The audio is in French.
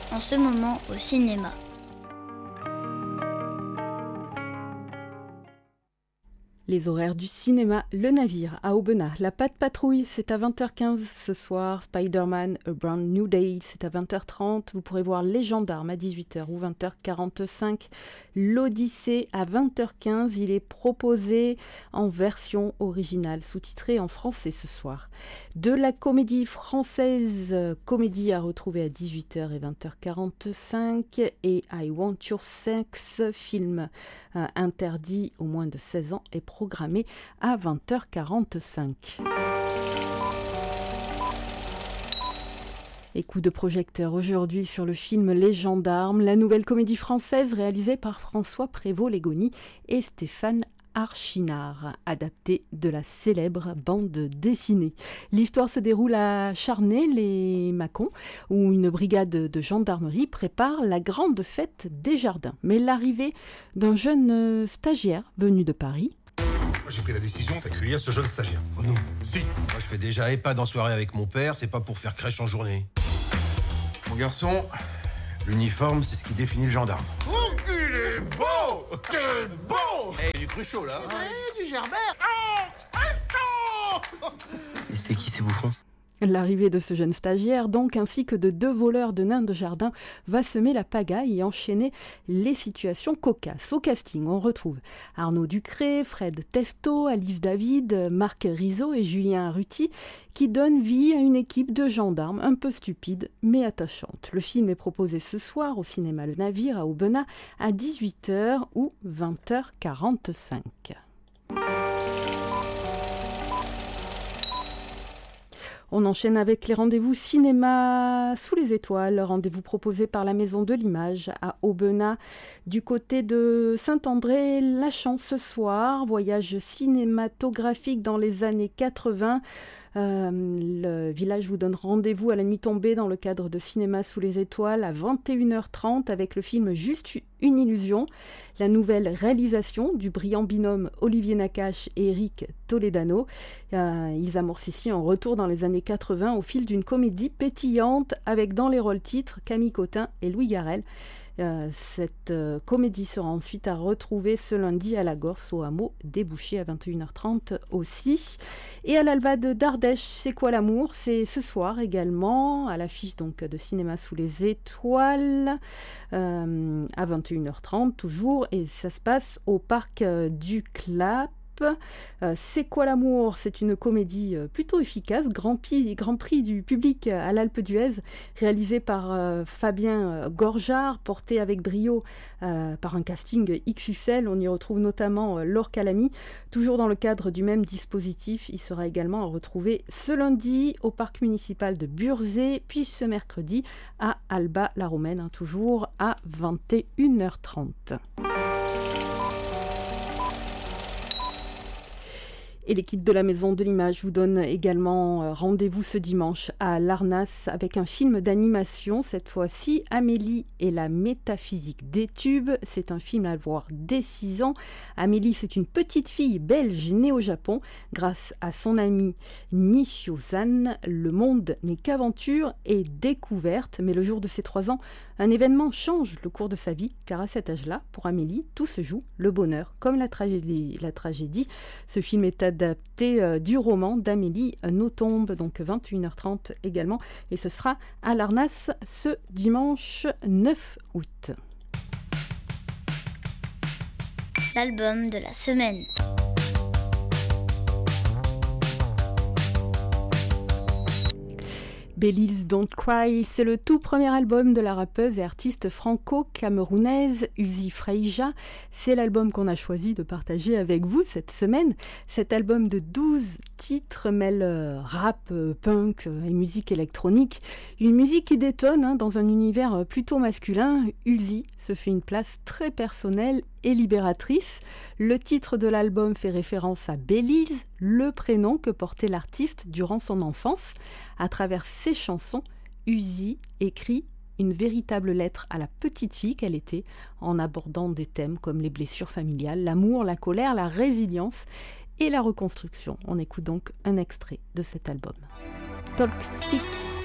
en ce moment au cinéma. Les horaires du cinéma, Le Navire à Aubenas, La Patte Patrouille, c'est à 20h15 ce soir, Spider-Man, A Brand New Day, c'est à 20h30, vous pourrez voir Les Gendarmes à 18h ou 20h45, L'Odyssée à 20h15, il est proposé en version originale, sous-titré en français ce soir. De la comédie française, comédie à retrouver à 18h et 20h45, et I Want Your Sex, film interdit aux moins de 16 ans et programmé à 20h45. Et coup de projecteur aujourd'hui sur le film Les Gendarmes, la nouvelle comédie française réalisée par François Prévost-Légony et Stéphane Archinard, adapté de la célèbre bande dessinée. L'histoire se déroule à Charnay-les-Mâcons, où une brigade de gendarmerie prépare la grande fête des jardins. Mais l'arrivée d'un jeune stagiaire venu de Paris... Moi, j'ai pris la décision d'accueillir ce jeune stagiaire. Oh non. Si. Moi, je fais déjà EHPAD en soirée avec mon père, c'est pas pour faire crèche en journée. Mon garçon, l'uniforme, c'est ce qui définit le gendarme. Oh, il est beau! Quel beau! Du Cruchot, là. Ouais, du Gerbert. Et c'est qui ces bouffons ? L'arrivée de ce jeune stagiaire, donc, ainsi que de 2 voleurs de nains de jardin, va semer la pagaille et enchaîner les situations cocasses. Au casting, on retrouve Arnaud Ducré, Fred Testo, Alice David, Marc Rizzo et Julien Arruti, qui donnent vie à une équipe de gendarmes un peu stupide mais attachante. Le film est proposé ce soir au cinéma Le Navire à Aubenas à 18h ou 20h45. On enchaîne avec les rendez-vous cinéma sous les étoiles, rendez-vous proposé par la Maison de l'Image à Aubenas, du côté de Saint-André-Lachamps ce soir, voyage cinématographique dans les années 80. Le village vous donne rendez-vous à la nuit tombée dans le cadre de Cinéma sous les étoiles à 21h30 avec le film Juste une illusion, la nouvelle réalisation du brillant binôme Olivier Nakache et Eric Toledano. Ils amorcent ici un retour dans les années 80 au fil d'une comédie pétillante avec dans les rôles titres Camille Cotin et Louis Garrel. Cette comédie sera ensuite à retrouver ce lundi à la Gorse au hameau des Bouchers à 21h30 aussi. Et à l'Alvade d'Ardèche, c'est quoi l'amour ? C'est ce soir également à l'affiche donc de Cinéma sous les étoiles à 21h30 toujours, et ça se passe au parc du Clap. C'est quoi l'amour ? C'est une comédie plutôt efficace, grand prix du public à l'Alpe d'Huez, réalisée par Fabien Gorjard, porté avec brio par un casting XXL. On y retrouve notamment Laure Calamy. Toujours dans le cadre du même dispositif, il sera également à retrouver ce lundi au parc municipal de Burzet, puis ce mercredi à Alba-la-Romaine, toujours à 21h30. Et l'équipe de la Maison de l'Image vous donne également rendez-vous ce dimanche à Larnas avec un film d'animation, cette fois-ci Amélie et la métaphysique des tubes. C'est un film à voir dès 6 ans. Amélie, c'est une petite fille belge née au Japon. Grâce à son amie Nishio-san, le monde n'est qu'aventure et découverte. Mais le jour de ses 3 ans, un événement change le cours de sa vie, car à cet âge-là, pour Amélie, tout se joue, le bonheur comme la tragédie. Ce film est adapté du roman d'Amélie Nothomb, donc 21h30 également, et ce sera à Larnas ce dimanche 9 août. L'album de la semaine. Belize Don't Cry, c'est le tout premier album de la rappeuse et artiste franco-camerounaise Uzi Freija. C'est l'album qu'on a choisi de partager avec vous cette semaine. Cet album de 12 titres mêle rap, punk et musique électronique. Une musique qui détonne dans un univers plutôt masculin. Uzi se fait une place très personnelle et libératrice. Le titre de l'album fait référence à Belize, le prénom que portait l'artiste durant son enfance. À travers ses chansons, Uzi écrit une véritable lettre à la petite fille qu'elle était, en abordant des thèmes comme les blessures familiales, l'amour, la colère, la résilience et la reconstruction. On écoute donc un extrait de cet album. Toxic.